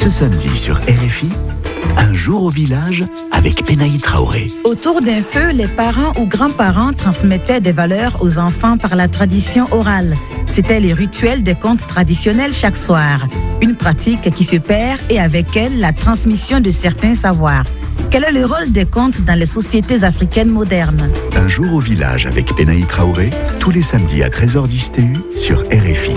Ce samedi sur RFI, un jour au village avec Penaï Traoré. Autour d'un feu, les parents ou grands-parents transmettaient des valeurs aux enfants par la tradition orale. C'était les rituels des contes traditionnels chaque soir. Une pratique qui se perd et avec elle la transmission de certains savoirs. Quel est le rôle des contes dans les sociétés africaines modernes? Un jour au village avec Penaï Traoré, tous les samedis à 13h10 TU sur RFI.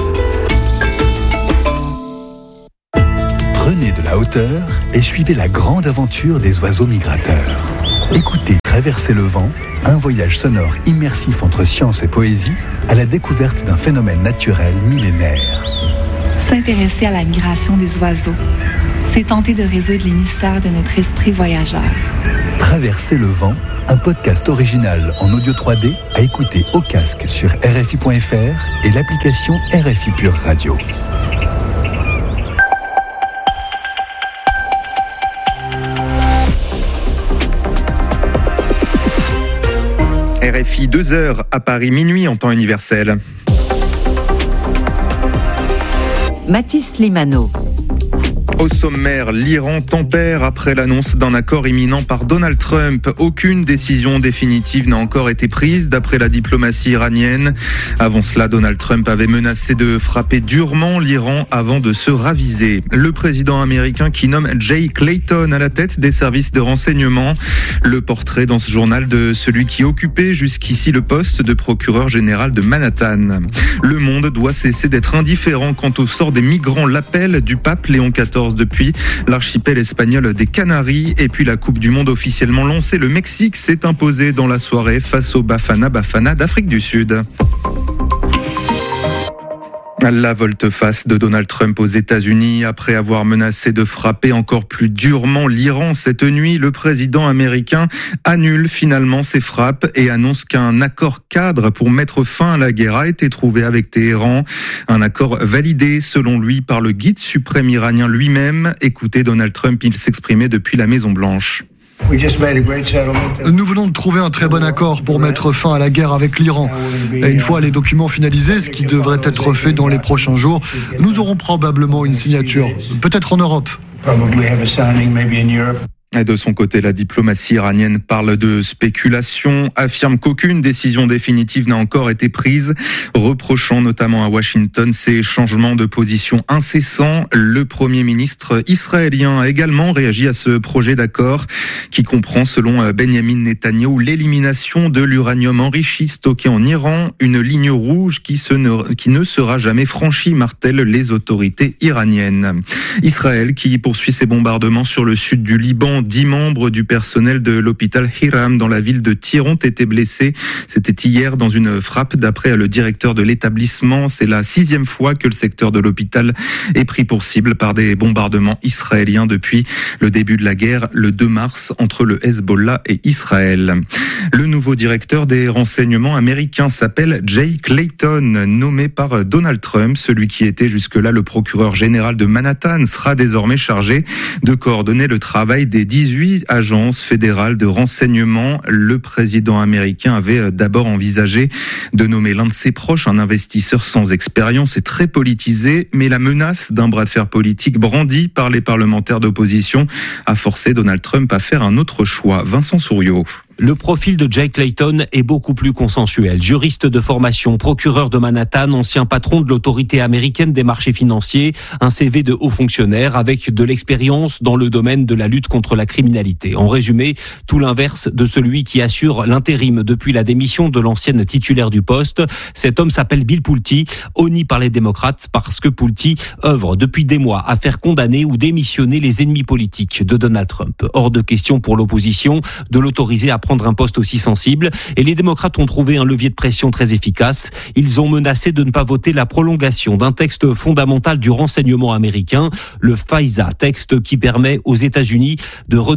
Prenez de la hauteur et suivez la grande aventure des oiseaux migrateurs. Écoutez Traverser le vent, un voyage sonore immersif entre science et poésie à la découverte d'un phénomène naturel millénaire. S'intéresser à la migration des oiseaux, c'est tenter de résoudre les mystères de notre esprit voyageur. Traverser le vent, un podcast original en audio 3D à écouter au casque sur RFI.fr et l'application RFI Pure Radio. RFI 2h à Paris, minuit en temps universel. Mathis Limano. Au sommaire, l'Iran tempère après l'annonce d'un accord imminent par Donald Trump. Aucune décision définitive n'a encore été prise d'après la diplomatie iranienne. Avant cela, Donald Trump avait menacé de frapper durement l'Iran avant de se raviser. Le président américain qui nomme Jay Clayton à la tête des services de renseignement. Le portrait dans ce journal de celui qui occupait jusqu'ici le poste de procureur général de Manhattan. Le monde doit cesser d'être indifférent quant au sort des migrants. L'appel du pape Léon XIV depuis l'archipel espagnol des Canaries. Et puis la Coupe du Monde officiellement lancée. Le Mexique s'est imposé dans la soirée face au Bafana d'Afrique du Sud. La volte-face de Donald Trump aux États-Unis après avoir menacé de frapper encore plus durement l'Iran cette nuit. Le président américain annule finalement ses frappes et annonce qu'un accord cadre pour mettre fin à la guerre a été trouvé avec Téhéran. Un accord validé selon lui par le guide suprême iranien lui-même. Écoutez Donald Trump, il s'exprimait depuis la Maison-Blanche. Nous venons de trouver un très bon accord pour mettre fin à la guerre avec l'Iran. Et une fois les documents finalisés, ce qui devrait être fait dans les prochains jours, nous aurons probablement une signature, peut-être en Europe. Et de son côté, la diplomatie iranienne parle de spéculation, affirme qu'aucune décision définitive n'a encore été prise, reprochant notamment à Washington ces changements de position incessants. Le Premier ministre israélien a également réagi à ce projet d'accord qui comprend, selon Benjamin Netanyahou, l'élimination de l'uranium enrichi stocké en Iran, une ligne rouge qui ne sera jamais franchie, martèlent les autorités iraniennes. Israël qui poursuit ses bombardements sur le sud du Liban. 10 membres du personnel de l'hôpital Hiram dans la ville de Tyr ont été blessés. C'était hier dans une frappe d'après le directeur de l'établissement. C'est la 6e fois que le secteur de l'hôpital est pris pour cible par des bombardements israéliens depuis le début de la guerre le 2 mars entre le Hezbollah et Israël. Le nouveau directeur des renseignements américains s'appelle Jay Clayton, nommé par Donald Trump. Celui qui était jusque-là le procureur général de Manhattan sera désormais chargé de coordonner le travail des 18 agences fédérales de renseignement. Le président américain avait d'abord envisagé de nommer l'un de ses proches, un investisseur sans expérience et très politisé, mais la menace d'un bras de fer politique brandi par les parlementaires d'opposition a forcé Donald Trump à faire un autre choix. Vincent Souriau. Le profil de Jay Clayton est beaucoup plus consensuel. Juriste de formation, procureur de Manhattan, ancien patron de l'autorité américaine des marchés financiers, un CV de haut fonctionnaire avec de l'expérience dans le domaine de la lutte contre la criminalité. En résumé, tout l'inverse de celui qui assure l'intérim depuis la démission de l'ancienne titulaire du poste. Cet homme s'appelle Bill Pulte, honni par les démocrates parce que Pulte œuvre depuis des mois à faire condamner ou démissionner les ennemis politiques de Donald Trump. Hors de question pour l'opposition de l'autoriser à prendre un poste aussi sensible, et les démocrates ont trouvé un levier de pression très efficace. Ils ont menacé de ne pas voter la prolongation d'un texte fondamental du renseignement américain, le FISA, texte qui permet aux États-Unis de